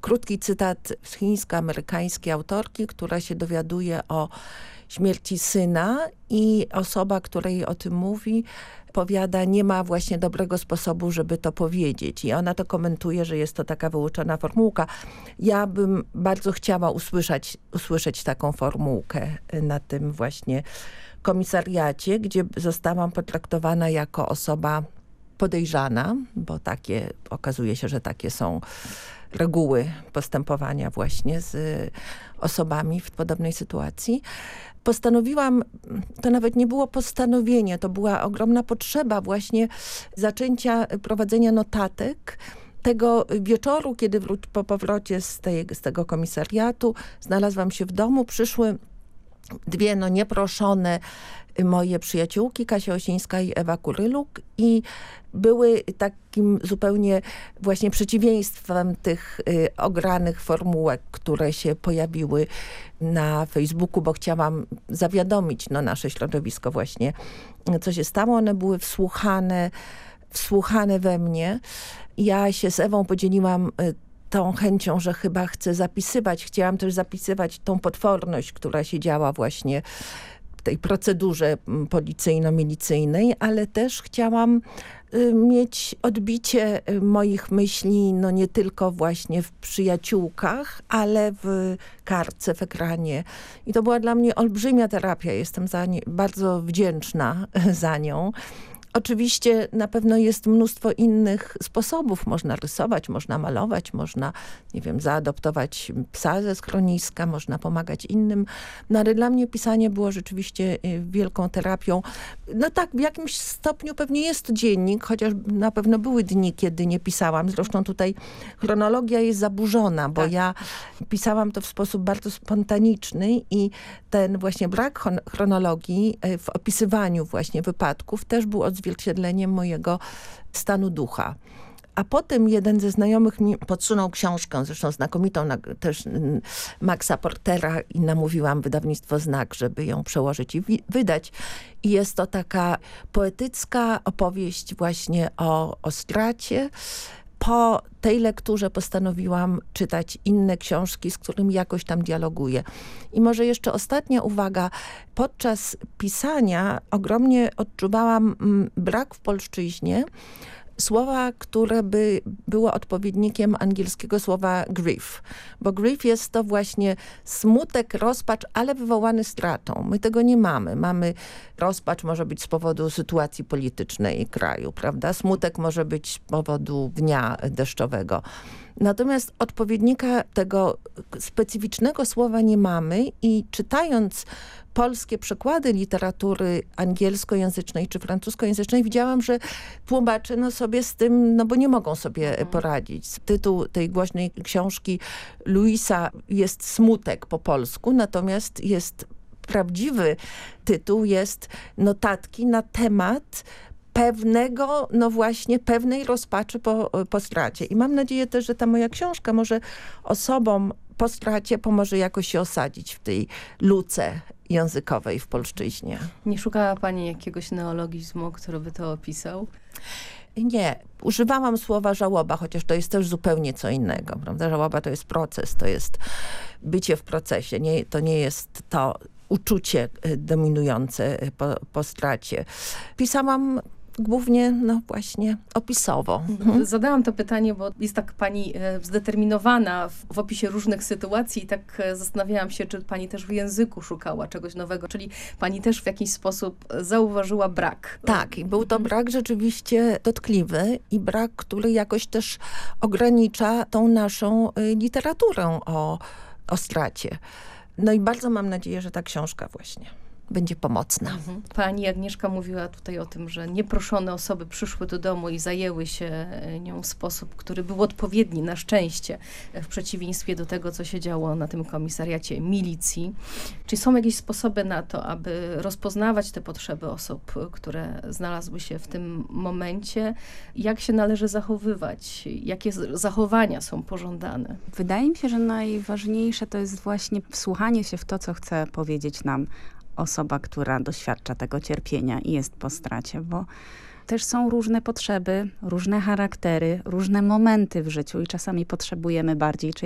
krótki cytat z chińsko-amerykańskiej autorki, która się dowiaduje o śmierci syna i osoba, która jej o tym mówi, powiada, nie ma właśnie dobrego sposobu, żeby to powiedzieć. I ona to komentuje, że jest to taka wyuczona formułka. Ja bym bardzo chciała usłyszeć taką formułkę na tym właśnie komisariacie, gdzie zostałam potraktowana jako osoba podejrzana, bo okazuje się, że takie są reguły postępowania właśnie z osobami w podobnej sytuacji. Postanowiłam, to nawet nie było postanowienie, to była ogromna potrzeba właśnie zaczęcia prowadzenia notatek. Tego wieczoru, kiedy po powrocie z tego komisariatu znalazłam się w domu, przyszły dwie nieproszone moje przyjaciółki, Kasia Osińska i Ewa Kuryluk, i były takim zupełnie właśnie przeciwieństwem tych ogranych formułek, które się pojawiły na Facebooku, bo chciałam zawiadomić nasze środowisko właśnie, co się stało. One były wsłuchane we mnie. Ja się z Ewą podzieliłam tą chęcią, że chyba chcę zapisywać. Chciałam też zapisywać tą potworność, która się działa właśnie w tej procedurze policyjno-milicyjnej, ale też chciałam mieć odbicie moich myśli, nie tylko właśnie w przyjaciółkach, ale w kartce, w ekranie. I to była dla mnie olbrzymia terapia. Jestem bardzo wdzięczna za nią. Oczywiście na pewno jest mnóstwo innych sposobów. Można rysować, można malować, można, zaadoptować psa ze schroniska, można pomagać innym. Ale dla mnie pisanie było rzeczywiście wielką terapią. Tak, w jakimś stopniu pewnie jest to dziennik, chociaż na pewno były dni, kiedy nie pisałam. Zresztą tutaj chronologia jest zaburzona, bo ja pisałam to w sposób bardzo spontaniczny i ten właśnie brak chronologii w opisywaniu właśnie wypadków też był odzwierciedleniem mojego stanu ducha. A potem jeden ze znajomych mi podsunął książkę, zresztą znakomitą, też Maxa Portera, i namówiłam wydawnictwo Znak, żeby ją przełożyć i wydać. I jest to taka poetycka opowieść właśnie o stracie. Po tej lekturze postanowiłam czytać inne książki, z którymi jakoś tam dialoguję. I może jeszcze ostatnia uwaga. Podczas pisania ogromnie odczuwałam brak w polszczyźnie słowa, które by było odpowiednikiem angielskiego słowa grief. Bo grief jest to właśnie smutek, rozpacz, ale wywołany stratą. My tego nie mamy. Rozpacz może być z powodu sytuacji politycznej kraju, prawda? Smutek może być z powodu dnia deszczowego. Natomiast odpowiednika tego specyficznego słowa nie mamy i czytając polskie przekłady literatury angielskojęzycznej czy francuskojęzycznej widziałam, że tłumacze sobie z tym, bo nie mogą sobie poradzić. Tytuł tej głośnej książki Louisa jest Smutek po polsku, natomiast jest prawdziwy tytuł, jest Notatki na temat pewnej rozpaczy po stracie. I mam nadzieję też, że ta moja książka może osobom po stracie pomoże jakoś się osadzić w tej luce językowej w polszczyźnie. Nie szukała pani jakiegoś neologizmu, który by to opisał? Nie. Używałam słowa żałoba, chociaż to jest też zupełnie co innego, prawda? Żałoba to jest proces, to jest bycie w procesie. To nie jest to uczucie dominujące po stracie. Pisałam głównie, właśnie opisowo. Zadałam to pytanie, bo jest tak pani zdeterminowana w opisie różnych sytuacji i tak zastanawiałam się, czy pani też w języku szukała czegoś nowego, czyli pani też w jakiś sposób zauważyła brak. Tak, i był to brak rzeczywiście dotkliwy i brak, który jakoś też ogranicza tą naszą literaturę o stracie. I bardzo mam nadzieję, że ta książka właśnie będzie pomocna. Pani Agnieszka mówiła tutaj o tym, że nieproszone osoby przyszły do domu i zajęły się nią w sposób, który był odpowiedni, na szczęście, w przeciwieństwie do tego, co się działo na tym komisariacie milicji. Czy są jakieś sposoby na to, aby rozpoznawać te potrzeby osób, które znalazły się w tym momencie? Jak się należy zachowywać? Jakie zachowania są pożądane? Wydaje mi się, że najważniejsze to jest właśnie wsłuchanie się w to, co chce powiedzieć nam osoba, która doświadcza tego cierpienia i jest po stracie, bo też są różne potrzeby, różne charaktery, różne momenty w życiu i czasami potrzebujemy bardziej czy